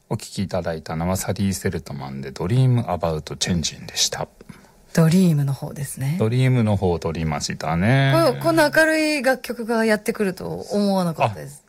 お聴きいただいたのはサリー・セルトマンでドリームアバウトチェンジンでした。 ドリームの方ですね。 ドリームの方を取りましたね。 こんな明るい楽曲がやってくると思わなかったです。